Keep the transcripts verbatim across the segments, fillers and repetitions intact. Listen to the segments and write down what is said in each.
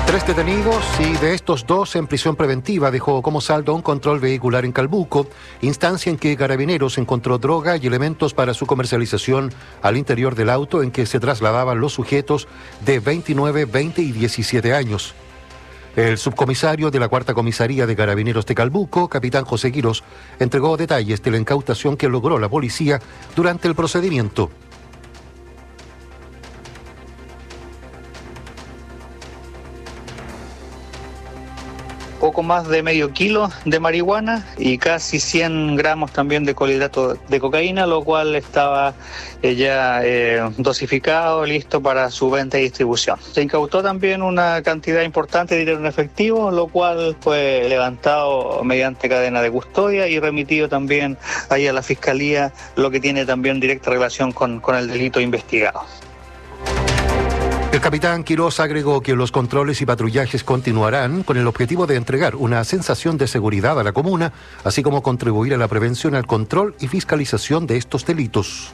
Tres detenidos y de estos dos en prisión preventiva dejó como saldo un control vehicular en Calbuco, instancia en que Carabineros encontró droga y elementos para su comercialización al interior del auto en que se trasladaban los sujetos de veintinueve, veinte y diecisiete años. El subcomisario de la Cuarta Comisaría de Carabineros de Calbuco, capitán José Quirós, entregó detalles de la incautación que logró la policía durante el procedimiento. Poco más de medio kilo de marihuana y casi cien gramos también de clorhidrato de cocaína, lo cual estaba eh, ya eh, dosificado, listo para su venta y distribución. Se incautó también una cantidad importante de dinero en efectivo, lo cual fue levantado mediante cadena de custodia y remitido también ahí a la Fiscalía, lo que tiene también directa relación con, con el delito investigado. El capitán Quirós agregó que los controles y patrullajes continuarán con el objetivo de entregar una sensación de seguridad a la comuna, así como contribuir a la prevención, al control y fiscalización de estos delitos.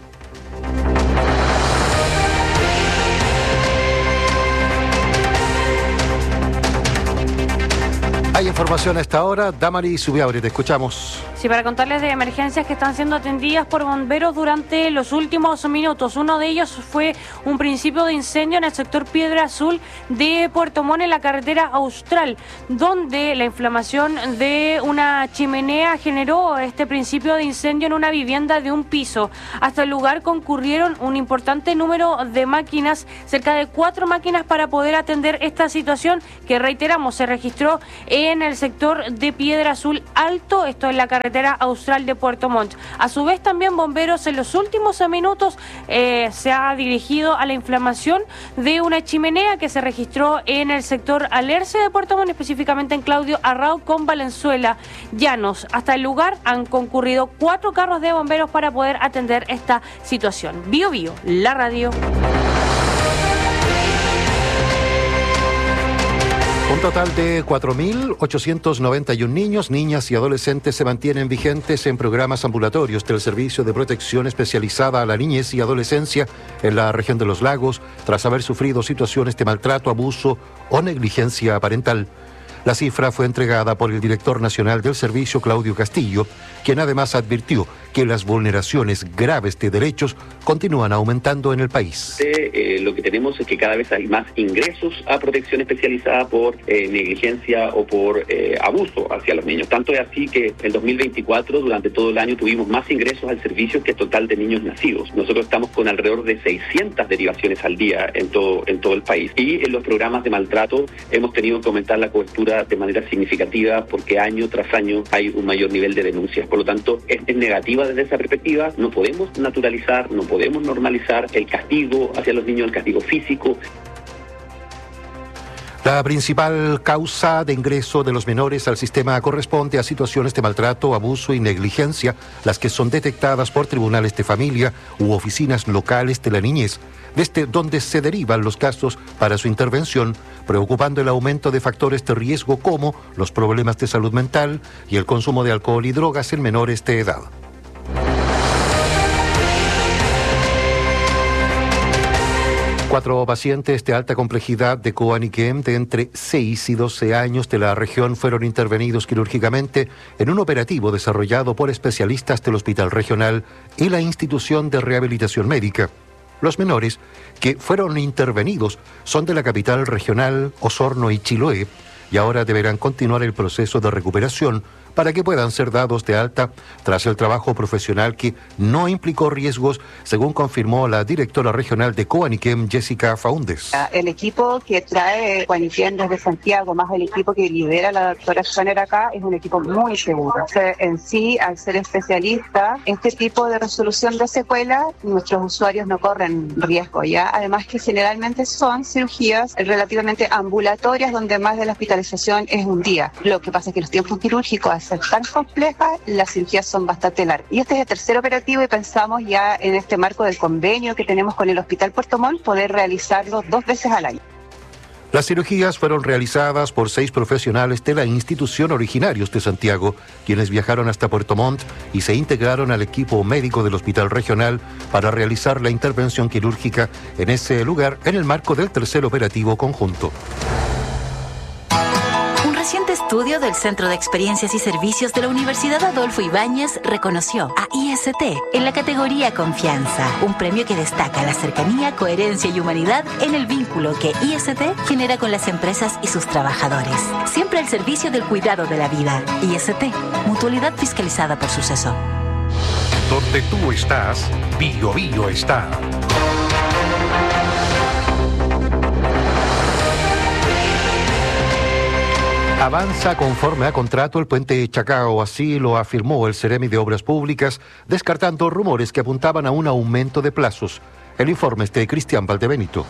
Hay información a esta hora. Damari Subiabre, te escuchamos. Sí, para contarles de emergencias que están siendo atendidas por bomberos durante los últimos minutos. Uno de ellos fue un principio de incendio en el sector Piedra Azul de Puerto Montt, en la carretera Austral, donde la inflamación de una chimenea generó este principio de incendio en una vivienda de un piso. Hasta el lugar concurrieron un importante número de máquinas, cerca de cuatro máquinas, para poder atender esta situación que, reiteramos, se registró en en el sector de Piedra Azul Alto, esto es la carretera Austral de Puerto Montt. A su vez, también bomberos en los últimos minutos eh, se ha dirigido a la inflamación de una chimenea que se registró en el sector Alerce de Puerto Montt, específicamente en Claudio Arrao con Valenzuela Llanos. Hasta el lugar han concurrido cuatro carros de bomberos para poder atender esta situación. Bio Bio, la radio. Un total de cuatro mil ochocientos noventa y uno niños, niñas y adolescentes se mantienen vigentes en programas ambulatorios del Servicio de Protección Especializada a la Niñez y Adolescencia en la región de Los Lagos, tras haber sufrido situaciones de maltrato, abuso o negligencia parental. La cifra fue entregada por el director nacional del servicio, Claudio Castillo, quien además advirtió que las vulneraciones graves de derechos continúan aumentando en el país. Eh, lo que tenemos es que cada vez hay más ingresos a protección especializada por eh, negligencia o por eh, abuso hacia los niños. Tanto es así que en dos mil veinticuatro, durante todo el año, tuvimos más ingresos al servicio que el total de niños nacidos. Nosotros estamos con alrededor de seiscientas derivaciones al día en todo, en todo el país. Y en los programas de maltrato hemos tenido que aumentar la cobertura de manera significativa porque año tras año hay un mayor nivel de denuncias. Por lo tanto, es, es negativa desde esa perspectiva. No podemos naturalizar, no podemos normalizar el castigo hacia los niños, el castigo físico. La principal causa de ingreso de los menores al sistema corresponde a situaciones de maltrato, abuso y negligencia, las que son detectadas por tribunales de familia u oficinas locales de la niñez, desde donde se derivan los casos para su intervención, preocupando el aumento de factores de riesgo como los problemas de salud mental y el consumo de alcohol y drogas en menores de edad. Cuatro pacientes de alta complejidad de Coaniquem de entre seis y doce años de la región fueron intervenidos quirúrgicamente en un operativo desarrollado por especialistas del Hospital Regional y la Institución de Rehabilitación Médica. Los menores que fueron intervenidos son de la capital regional, Osorno y Chiloé, y ahora deberán continuar el proceso de recuperación para que puedan ser dados de alta tras el trabajo profesional que no implicó riesgos, según confirmó la directora regional de Coaniquem, Jessica Faúndez. El equipo que trae Coaniquem desde Santiago, más el equipo que lidera la doctora Schoener acá, es un equipo muy seguro. O sea, en sí, al ser especialista, este tipo de resolución de secuelas, nuestros usuarios no corren riesgo, ¿ya? Además que generalmente son cirugías relativamente ambulatorias, donde más de la hospitalización es un día. Lo que pasa es que los tiempos quirúrgicos, al ser tan complejas, las cirugías son bastante largas. Y este es el tercer operativo y pensamos ya en este marco del convenio que tenemos con el Hospital Puerto Montt poder realizarlo dos veces al año. Las cirugías fueron realizadas por seis profesionales de la institución originarios de Santiago, quienes viajaron hasta Puerto Montt y se integraron al equipo médico del Hospital Regional para realizar la intervención quirúrgica en ese lugar en el marco del tercer operativo conjunto. estudio del Centro de Experiencias y Servicios de la Universidad Adolfo Ibáñez reconoció a I S T en la categoría Confianza, un premio que destaca la cercanía, coherencia y humanidad en el vínculo que I S T genera con las empresas y sus trabajadores. Siempre al servicio del cuidado de la vida. I S T, mutualidad fiscalizada por Suceso. Donde tú estás, Bio Bio está. Avanza conforme a contrato el puente Chacao, así lo afirmó el Ceremi de Obras Públicas, descartando rumores que apuntaban a un aumento de plazos. El informe es de Cristian Valdebenito.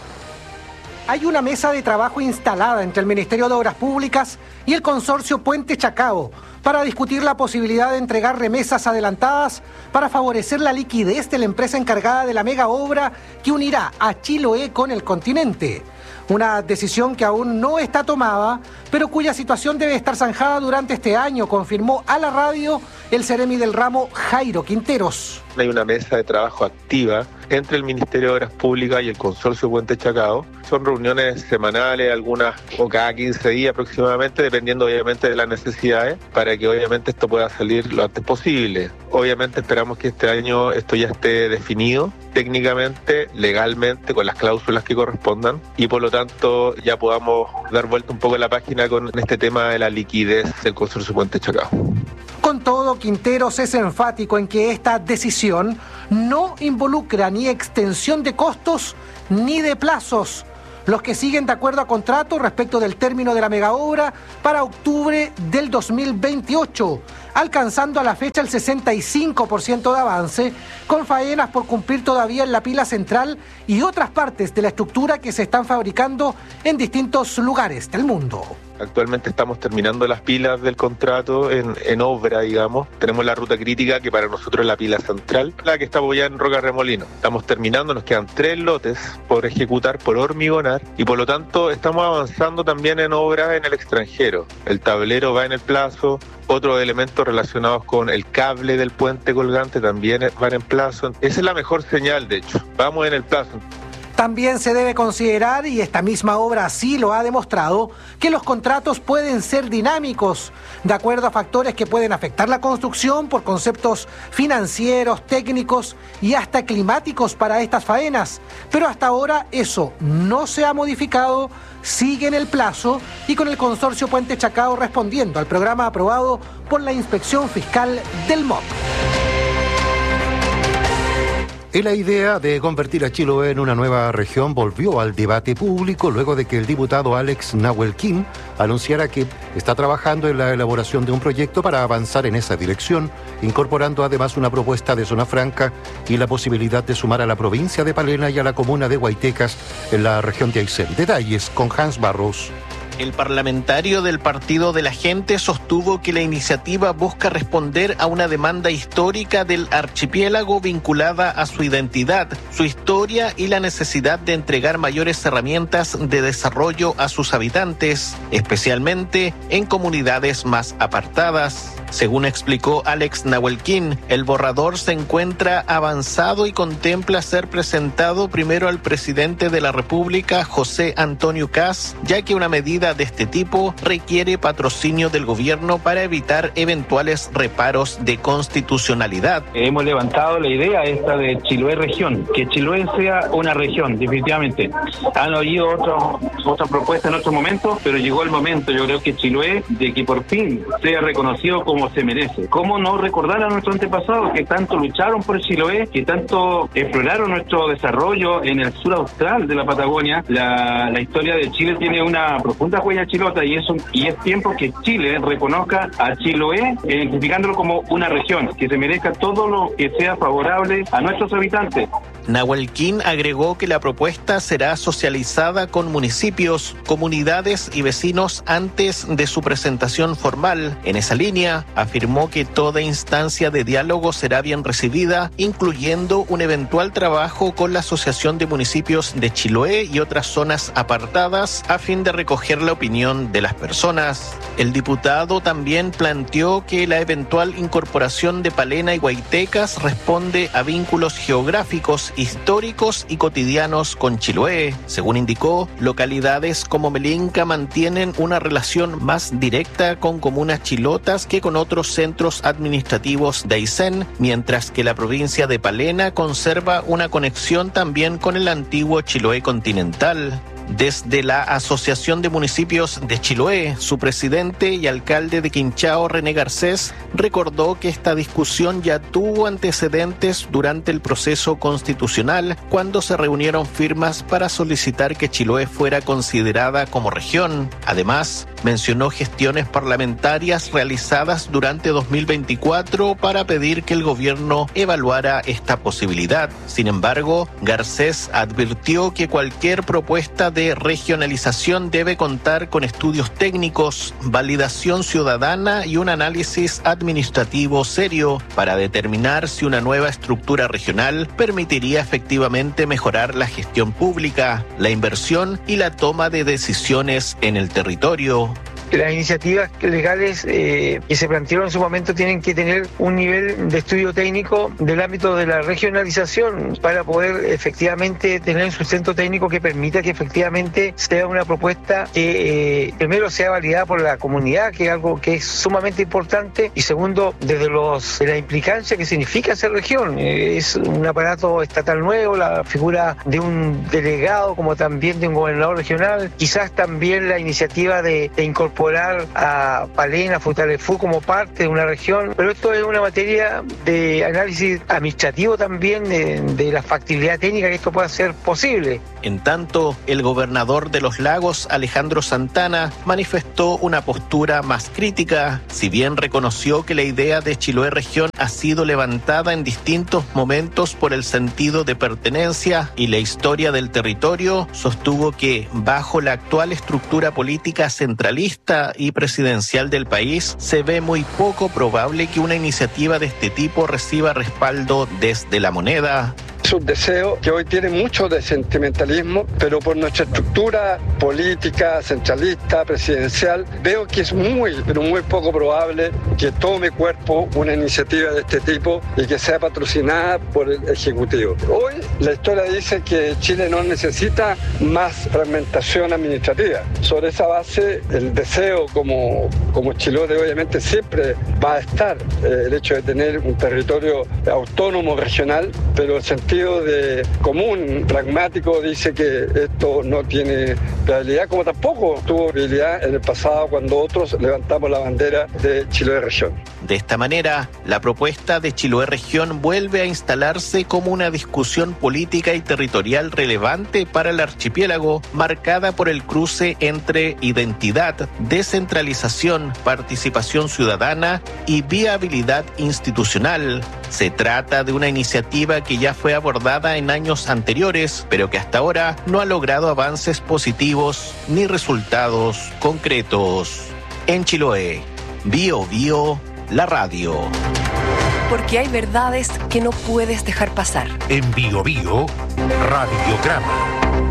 Hay una mesa de trabajo instalada entre el Ministerio de Obras Públicas y el consorcio Puente Chacao para discutir la posibilidad de entregar remesas adelantadas para favorecer la liquidez de la empresa encargada de la mega obra que unirá a Chiloé con el continente. Una decisión que aún no está tomada, pero cuya situación debe estar zanjada durante este año, confirmó a la radio el Ceremi del ramo Jairo Quinteros. Hay una mesa de trabajo activa entre el Ministerio de Obras Públicas y el Consorcio Puente Chacao. Son reuniones semanales, algunas o cada quince días aproximadamente, dependiendo obviamente de las necesidades, para que obviamente esto pueda salir lo antes posible. Obviamente esperamos que este año esto ya esté definido técnicamente, legalmente, con las cláusulas que correspondan, y por lo tanto ya podamos dar vuelta un poco a la página con este tema de la liquidez del Consorcio Puente Chacao. Con todo, Quinteros es enfático en que esta decisión no involucra ni extensión de costos ni de plazos, los que siguen de acuerdo a contrato respecto del término de la megaobra para octubre del dos mil veintiocho, alcanzando a la fecha el sesenta y cinco por ciento de avance, con faenas por cumplir todavía en la pila central y otras partes de la estructura que se están fabricando en distintos lugares del mundo. Actualmente estamos terminando las pilas del contrato en, en obra, digamos. Tenemos la ruta crítica, que para nosotros es la pila central, la que está apoyada en Roca Remolino. Estamos terminando, nos quedan tres lotes por ejecutar, por hormigonar, y por lo tanto estamos avanzando también en obras en el extranjero. El tablero va en el plazo, otros elementos relacionados con el cable del puente colgante también van en plazo. Esa es la mejor señal, de hecho. Vamos en el plazo. También se debe considerar, y esta misma obra así lo ha demostrado, que los contratos pueden ser dinámicos, de acuerdo a factores que pueden afectar la construcción por conceptos financieros, técnicos y hasta climáticos para estas faenas. Pero hasta ahora eso no se ha modificado, sigue en el plazo y con el consorcio Puente Chacao respondiendo al programa aprobado por la Inspección Fiscal del M O P. Y la idea de convertir a Chiloé en una nueva región volvió al debate público luego de que el diputado Alex Nahuelquín anunciara que está trabajando en la elaboración de un proyecto para avanzar en esa dirección, incorporando además una propuesta de zona franca y la posibilidad de sumar a la provincia de Palena y a la comuna de Guaitecas en la región de Aysén. Detalles con Hans Barros. El parlamentario del Partido de la Gente sostuvo que la iniciativa busca responder a una demanda histórica del archipiélago vinculada a su identidad, su historia y la necesidad de entregar mayores herramientas de desarrollo a sus habitantes, especialmente en comunidades más apartadas. Según explicó Alex Nahuelquín, el borrador se encuentra avanzado y contempla ser presentado primero al presidente de la República, José Antonio Kast, ya que una medida de este tipo requiere patrocinio del gobierno para evitar eventuales reparos de constitucionalidad. Hemos levantado la idea esta de Chiloé región, que Chiloé sea una región, definitivamente. Han oído otros, otras propuestas en otros momentos, pero llegó el momento, yo creo que Chiloé, de que por fin sea reconocido como se merece. ¿Cómo no recordar a nuestros antepasados que tanto lucharon por Chiloé, que tanto exploraron nuestro desarrollo en el sur austral de la Patagonia? La, la historia de Chile tiene una profunda huella chilota y es, un, y es tiempo que Chile reconozca a Chiloé, identificándolo como una región, que se merezca todo lo que sea favorable a nuestros habitantes. Nahuelquín agregó que la propuesta será socializada con municipios, comunidades y vecinos antes de su presentación formal. En esa línea, Antibala afirmó que toda instancia de diálogo será bien recibida, incluyendo un eventual trabajo con la Asociación de Municipios de Chiloé y otras zonas apartadas a fin de recoger la opinión de las personas. El diputado también planteó que la eventual incorporación de Palena y Guaitecas responde a vínculos geográficos, históricos y cotidianos con Chiloé. Según indicó, localidades como Melinca mantienen una relación más directa con comunas chilotas que con otros centros administrativos de Aysén, mientras que la provincia de Palena conserva una conexión también con el antiguo Chiloé continental. Desde la Asociación de Municipios de Chiloé, su presidente y alcalde de Quinchao, René Garcés, recordó que esta discusión ya tuvo antecedentes durante el proceso constitucional, cuando se reunieron firmas para solicitar que Chiloé fuera considerada como región. Además, mencionó gestiones parlamentarias realizadas durante dos mil veinticuatro para pedir que el gobierno evaluara esta posibilidad. Sin embargo, Garcés advirtió que cualquier propuesta de regionalización debe contar con estudios técnicos, validación ciudadana y un análisis administrativo serio para determinar si una nueva estructura regional permitiría efectivamente mejorar la gestión pública, la inversión y la toma de decisiones en el territorio. Las iniciativas legales eh, que se plantearon en su momento tienen que tener un nivel de estudio técnico del ámbito de la regionalización para poder efectivamente tener un sustento técnico que permita que efectivamente sea una propuesta que eh, primero sea validada por la comunidad, que es algo que es sumamente importante, y segundo, desde los de la implicancia que significa ser región. Eh, es un aparato estatal nuevo, la figura de un delegado como también de un gobernador regional, quizás también la iniciativa de, de incorporar a Palena, Futaleufú como parte de una región, pero esto es una materia de análisis administrativo también, de, de la factibilidad técnica que esto pueda ser posible. En tanto, el gobernador de Los Lagos, Alejandro Santana, manifestó una postura más crítica. Si bien reconoció que la idea de Chiloé región ha sido levantada en distintos momentos por el sentido de pertenencia y la historia del territorio, sostuvo que, bajo la actual estructura política centralista y presidencial del país, se ve muy poco probable que una iniciativa de este tipo reciba respaldo desde la moneda. Es un deseo que hoy tiene mucho de sentimentalismo, pero por nuestra estructura política, centralista, presidencial, veo que es muy, pero muy poco probable que tome cuerpo una iniciativa de este tipo y que sea patrocinada por el Ejecutivo. Hoy la historia dice que Chile no necesita más fragmentación administrativa. Sobre esa base, el deseo como, como chilote obviamente siempre va a estar, eh, el hecho de tener un territorio autónomo regional, pero el sentido de común, pragmático, dice que esto no tiene viabilidad, como tampoco tuvo viabilidad en el pasado cuando otros levantamos la bandera de Chiloé región. De esta manera, la propuesta de Chiloé región vuelve a instalarse como una discusión política y territorial relevante para el archipiélago, marcada por el cruce entre identidad, descentralización, participación ciudadana y viabilidad institucional. Se trata de una iniciativa que ya fue abordada en años anteriores, pero que hasta ahora no ha logrado avances positivos ni resultados concretos. En Chiloé, Bio Bio, la radio. Porque hay verdades que no puedes dejar pasar. En Bio Bio, radiograma.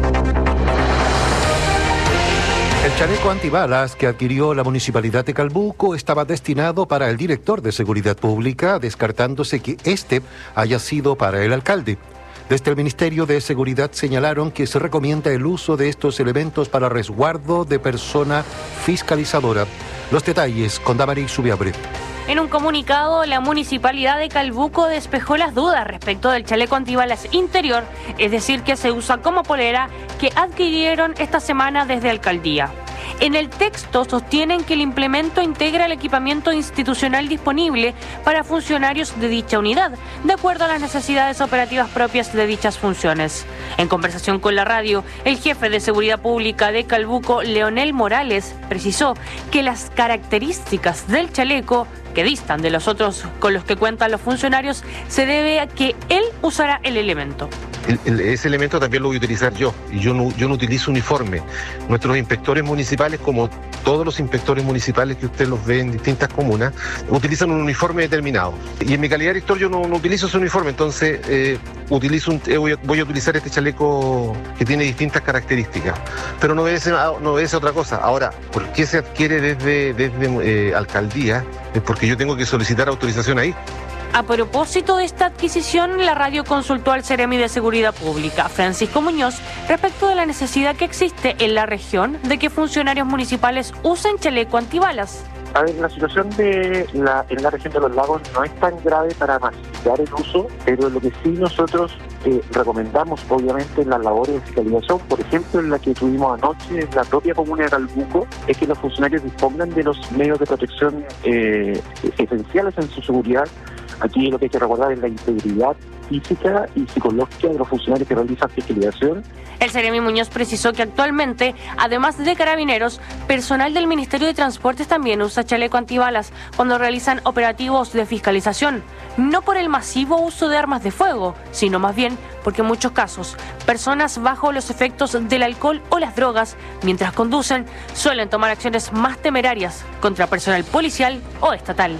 El chaleco antibalas que adquirió la Municipalidad de Calbuco estaba destinado para el director de Seguridad Pública, descartándose que este haya sido para el alcalde. Desde el Ministerio de Seguridad señalaron que se recomienda el uso de estos elementos para resguardo de persona fiscalizadora. Los detalles con Damaris Subiabre. En un comunicado, la Municipalidad de Calbuco despejó las dudas respecto del chaleco antibalas interior, es decir, que se usa como polera, que adquirieron esta semana desde Alcaldía. En el texto sostienen que el implemento integra el equipamiento institucional disponible para funcionarios de dicha unidad, de acuerdo a las necesidades operativas propias de dichas funciones. En conversación con la radio, el jefe de Seguridad Pública de Calbuco, Leonel Morales, precisó que las características del chaleco, que distan de los otros con los que cuentan los funcionarios, se debe a que él usará el elemento. el, el, ese elemento también lo voy a utilizar yo, y yo no, yo no utilizo uniforme. Nuestros inspectores municipales, como todos los inspectores municipales que usted los ve en distintas comunas, utilizan un uniforme determinado. Y en mi calidad de director yo no, no utilizo ese uniforme, entonces eh, utilizo un, eh, voy, a, voy a utilizar este chaleco que tiene distintas características, pero no obedece, no obedece a otra cosa. Ahora, ¿por qué se adquiere desde, desde eh, alcaldía? Es porque yo tengo que solicitar autorización ahí. A propósito de esta adquisición, la radio consultó al Seremi de Seguridad Pública, Francisco Muñoz, respecto de la necesidad que existe en la región de que funcionarios municipales usen chaleco antibalas. A ver, la situación de la, en la región de los lagos no es tan grave para masificar el uso, pero lo que sí nosotros eh, recomendamos, obviamente, en las labores de fiscalización, por ejemplo, en la que tuvimos anoche en la propia comuna de Calbuco, es que los funcionarios dispongan de los medios de protección eh, esenciales en su seguridad. Aquí lo que hay que recordar es la integridad física y psicológica de los funcionarios que realizan fiscalización. El Seremi Muñoz precisó que actualmente, además de carabineros, personal del Ministerio de Transportes también usa chaleco antibalas cuando realizan operativos de fiscalización, no por el masivo uso de armas de fuego, sino más bien porque en muchos casos, personas bajo los efectos del alcohol o las drogas, mientras conducen, suelen tomar acciones más temerarias contra personal policial o estatal.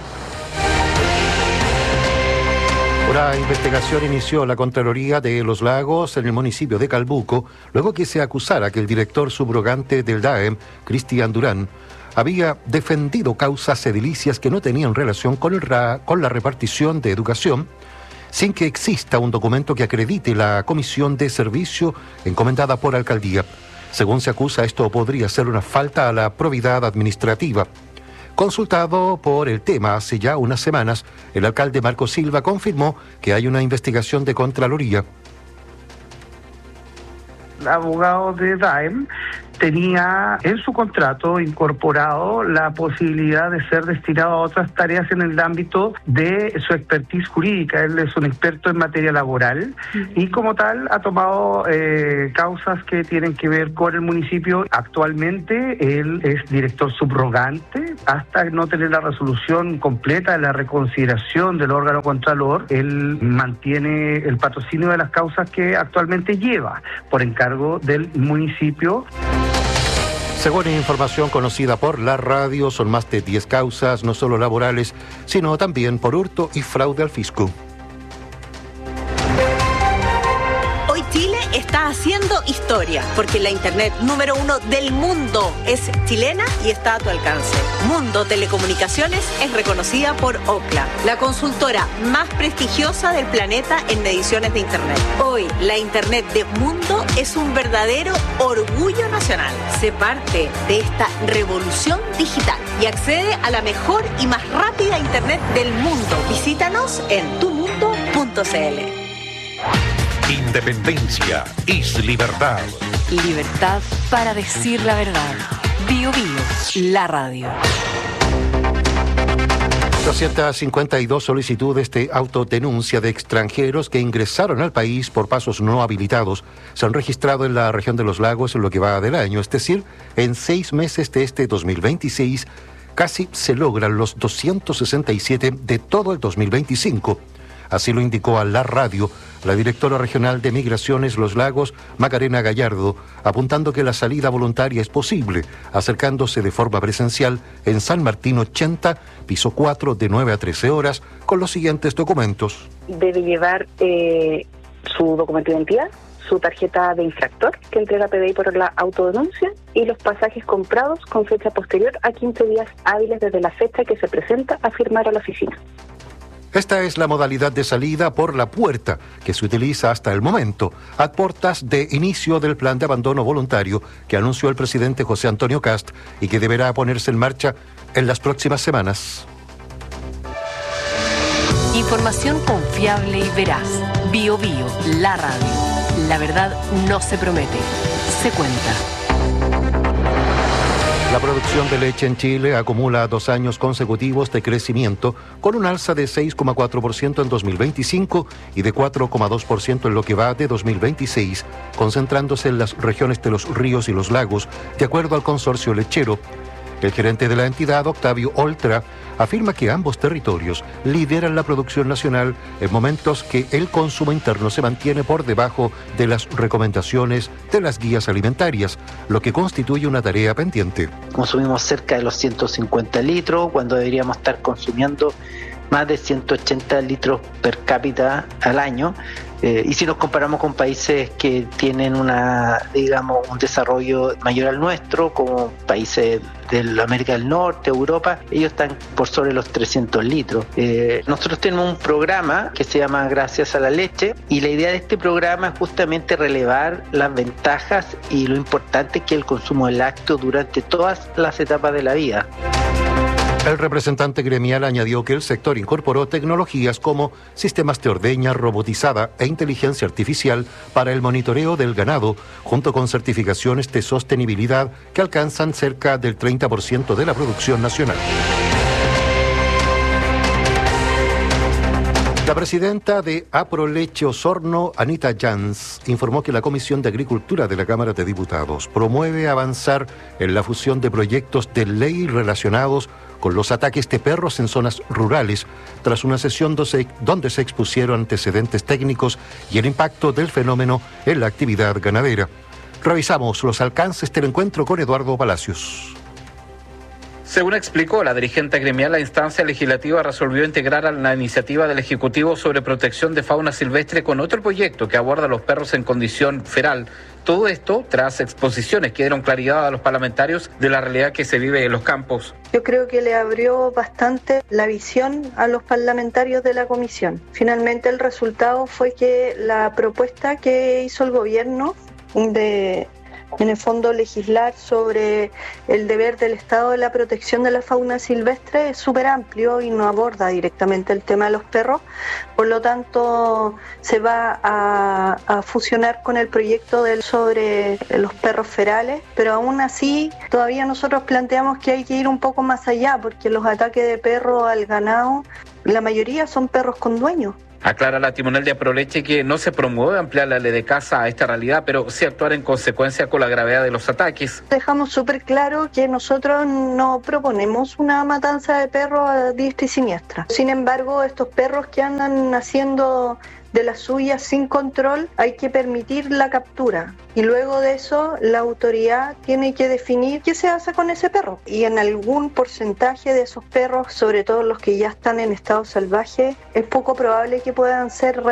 La investigación inició la Contraloría de Los Lagos en el municipio de Calbuco, luego que se acusara que el director subrogante del D A E M, Cristian Durán, había defendido causas edilicias que no tenían relación con, el ra- con la repartición de educación, sin que exista un documento que acredite la comisión de servicio encomendada por alcaldía. Según se acusa, esto podría ser una falta a la probidad administrativa. Consultado por el tema hace ya unas semanas, el alcalde Marco Silva confirmó que hay una investigación de Contraloría. El abogado de D A E M tenía en su contrato incorporado la posibilidad de ser destinado a otras tareas en el ámbito de su expertise jurídica. Él es un experto en materia laboral y como tal ha tomado eh, causas que tienen que ver con el municipio. Actualmente él es director subrogante hasta no tener la resolución completa de la reconsideración del órgano contralor. Él mantiene el patrocinio de las causas que actualmente lleva por encargo del municipio. Según información conocida por la radio, son más de diez causas, no solo laborales, sino también por hurto y fraude al fisco. Hoy Chile está haciendo historia, porque la internet número uno del mundo es chilena y está a tu alcance. Mundo Telecomunicaciones es reconocida por Ookla, la consultora más prestigiosa del planeta en mediciones de internet. Hoy, la internet de Mundo es un verdadero orgullo nacional. Sé parte de esta revolución digital y accede a la mejor y más rápida internet del mundo. Visítanos en tu mundo punto c l. Independencia es libertad. Libertad para decir la verdad. Bio Bio, la radio. doscientas cincuenta y dos solicitudes de autodenuncia de extranjeros que ingresaron al país por pasos no habilitados se han registrado en la región de Los Lagos en lo que va del año, es decir, en seis meses de este dos mil veintiséis, casi se logran los doscientos sesenta y siete de todo el dos mil veinticinco. Así lo indicó a la radio la directora regional de Migraciones Los Lagos, Macarena Gallardo, apuntando que la salida voluntaria es posible, acercándose de forma presencial en San Martín ochenta, piso cuatro, de nueve a trece horas, con los siguientes documentos. Debe llevar eh, su documento de identidad, su tarjeta de infractor que entrega P D I por la autodenuncia y los pasajes comprados con fecha posterior a quince días hábiles desde la fecha que se presenta a firmar a la oficina. Esta es la modalidad de salida por la puerta que se utiliza hasta el momento, a puertas de inicio del plan de abandono voluntario que anunció el presidente José Antonio Kast y que deberá ponerse en marcha en las próximas semanas. Información confiable y veraz. Bio Bio, la radio. La verdad no se promete, se cuenta. La producción de leche en Chile acumula dos años consecutivos de crecimiento, con un alza de seis coma cuatro por ciento en dos mil veinticinco y de cuatro coma dos por ciento en lo que va de dos mil veintiséis, concentrándose en las regiones de los ríos y los lagos, de acuerdo al consorcio lechero. El gerente de la entidad, Octavio Oltra, afirma que ambos territorios lideran la producción nacional en momentos que el consumo interno se mantiene por debajo de las recomendaciones de las guías alimentarias, lo que constituye una tarea pendiente. Consumimos cerca de los ciento cincuenta litros, cuando deberíamos estar consumiendo más de ciento ochenta litros per cápita al año. Eh, y si nos comparamos con países que tienen una, digamos, un desarrollo mayor al nuestro, como países de América del Norte, Europa, ellos están por sobre los trescientos litros. Eh, nosotros tenemos un programa que se llama Gracias a la Leche, y la idea de este programa es justamente relevar las ventajas y lo importante que es el consumo de lácteos durante todas las etapas de la vida. El representante gremial añadió que el sector incorporó tecnologías como sistemas de ordeña robotizada e inteligencia artificial para el monitoreo del ganado, junto con certificaciones de sostenibilidad que alcanzan cerca del treinta por ciento de la producción nacional. La presidenta de Aproleche Osorno, Anita Jans, informó que la Comisión de Agricultura de la Cámara de Diputados promueve avanzar en la fusión de proyectos de ley relacionados con los ataques de perros en zonas rurales, tras una sesión donde se expusieron antecedentes técnicos y el impacto del fenómeno en la actividad ganadera. Revisamos los alcances del encuentro con Eduardo Palacios. Según explicó la dirigente gremial, la instancia legislativa resolvió integrar a la iniciativa del Ejecutivo sobre protección de fauna silvestre con otro proyecto que aborda a los perros en condición feral. Todo esto tras exposiciones que dieron claridad a los parlamentarios de la realidad que se vive en los campos. Yo creo que le abrió bastante la visión a los parlamentarios de la comisión. Finalmente el resultado fue que la propuesta que hizo el gobierno de... en el fondo legislar sobre el deber del Estado de la protección de la fauna silvestre es súper amplio y no aborda directamente el tema de los perros, por lo tanto se va a, a fusionar con el proyecto del sobre los perros ferales, pero aún así todavía nosotros planteamos que hay que ir un poco más allá, porque los ataques de perro al ganado, la mayoría son perros con dueños. Aclara la timonel de Aproleche que no se promueve ampliar la ley de caza a esta realidad, pero sí actuar en consecuencia con la gravedad de los ataques. Dejamos súper claro que nosotros no proponemos una matanza de perros a diestra y siniestra. Sin embargo, estos perros que andan haciendo de las suyas sin control, hay que permitir la captura. Y luego de eso, la autoridad tiene que definir qué se hace con ese perro. Y en algún porcentaje de esos perros, sobre todo los que ya están en estado salvaje, es poco probable que puedan ser